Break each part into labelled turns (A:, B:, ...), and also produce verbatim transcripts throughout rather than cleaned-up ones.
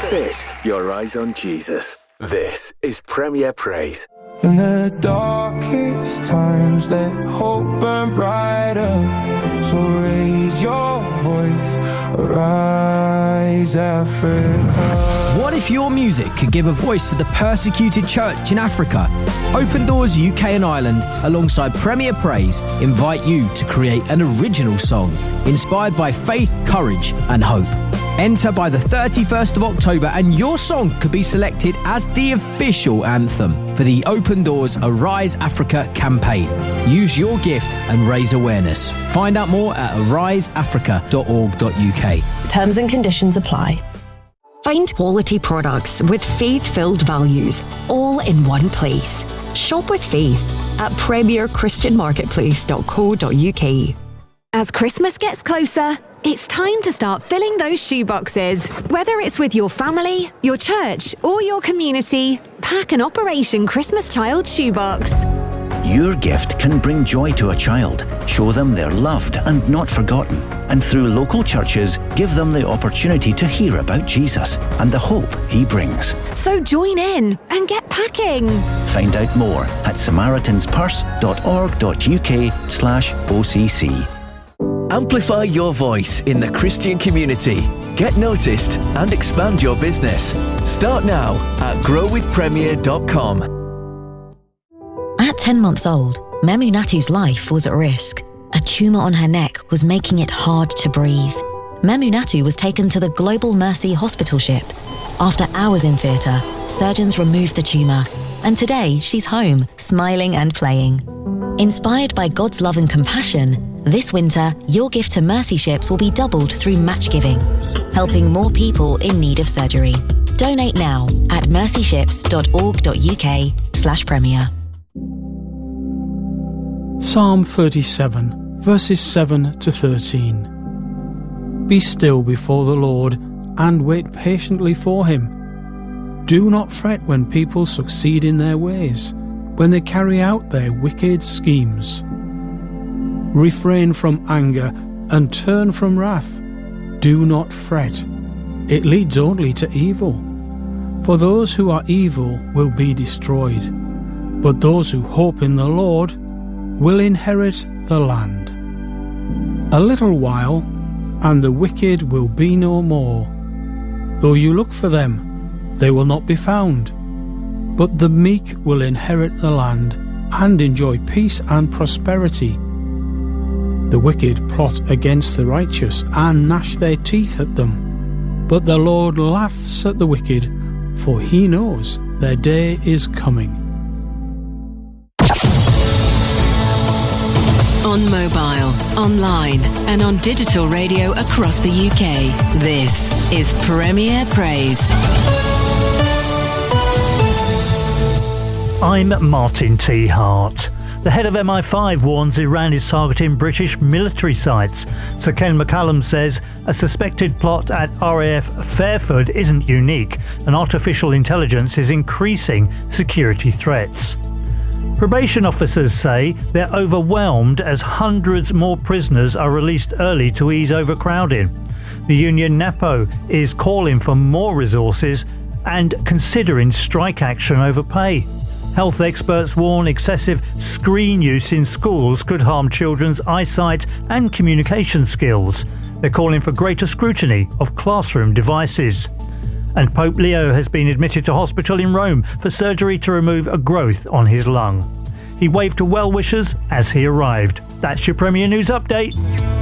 A: Fix your eyes on Jesus. This is Premier Praise.
B: In the darkest times, let hope burn brighter. So raise your voice, arise, Africa.
C: What if your music could give a voice to the persecuted church in Africa? Open Doors U K and Ireland, alongside Premier Praise, invite you to create an original song inspired by faith, courage and hope. Enter by the thirty-first of October and your song could be selected as the official anthem for the Open Doors Arise Africa campaign. Use your gift and raise awareness. Find out more at arise africa dot org dot U K.
D: Terms and conditions apply.
E: Find quality products with faith-filled values, all in one place. Shop with faith at premier christian marketplace dot co dot U K.
F: As Christmas gets closer, it's time to start filling those shoeboxes. Whether it's with your family, your church, or your community, pack an Operation Christmas Child shoebox.
G: Your gift can bring joy to a child, show them they're loved and not forgotten, and through local churches, give them the opportunity to hear about Jesus and the hope he brings.
F: So join in and get packing.
G: Find out more at samaritanspurse dot org dot U K slash O C C.
H: Amplify your voice in the Christian community. Get noticed and expand your business. Start now at grow with premier dot com.
I: At ten months old, Memunatu's life was at risk. A tumour on her neck was making it hard to breathe. Memunatu was taken to the Global Mercy Hospital ship. After hours in theatre, surgeons removed the tumour, and today she's home, smiling and playing. Inspired by God's love and compassion, this winter, your gift to Mercy Ships will be doubled through match giving, helping more people in need of surgery. Donate now at mercy ships dot org dot U K slash premier.
J: Psalm thirty-seven, verses seven to thirteen. Be still before the Lord and wait patiently for him. Do not fret when people succeed in their ways, when they carry out their wicked schemes. Refrain from anger and turn from wrath. Do not fret. It leads only to evil. For those who are evil will be destroyed, but those who hope in the Lord will inherit the land. A little while, and the wicked will be no more. Though you look for them, they will not be found. But the meek will inherit the land and enjoy peace and prosperity. The wicked plot against the righteous and gnash their teeth at them. But the Lord laughs at the wicked, for he knows their day is coming.
K: On mobile, online and on digital radio across the U K, this is Premier Praise.
L: I'm Martin T. Hart. The head of M I five warns Iran is targeting British military sites. Sir Ken McCallum says a suspected plot at R A F Fairford isn't unique, and artificial intelligence is increasing security threats. Probation officers say they're overwhelmed as hundreds more prisoners are released early to ease overcrowding. The union NAPO is calling for more resources and considering strike action over pay. Health experts warn excessive screen use in schools could harm children's eyesight and communication skills. They're calling for greater scrutiny of classroom devices. And Pope Leo has been admitted to hospital in Rome for surgery to remove a growth on his lung. He waved to well-wishers as he arrived. That's your Premier News Update.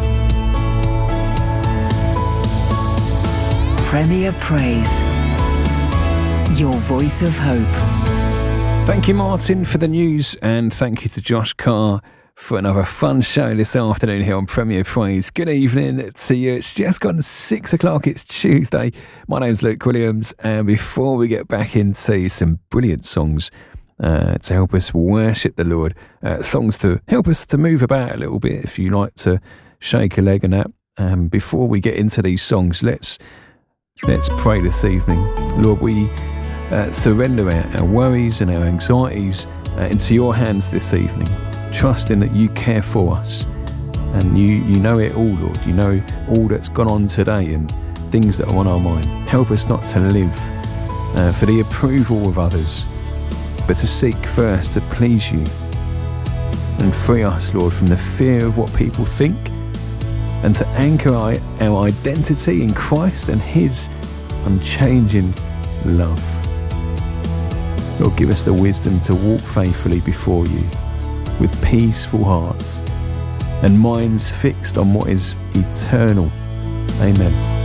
K: Premier Praise. Your voice of hope.
M: Thank you, Martin, for the news, and thank you to Josh Carr for another fun show this afternoon here on Premier Praise. Good evening to you. It's just gone six o'clock. It's Tuesday. My name's Luke Williams, and before we get back into some brilliant songs uh, to help us worship the Lord, uh, songs to help us to move about a little bit if you like to shake a leg and that, um, before we get into these songs, let's let's pray this evening. Lord, we uh, surrender our, our worries and our anxieties uh, into your hands this evening, trusting that you care for us and you, you know it all, Lord. You know all that's gone on today, and things that are on our mind. Help us not to live uh, for the approval of others, but to seek first to please you. And free us, Lord, from the fear of what people think, and to anchor our, our identity in Christ and his unchanging love. Lord, give us the wisdom to walk faithfully before you with peaceful hearts and minds fixed on what is eternal. Amen.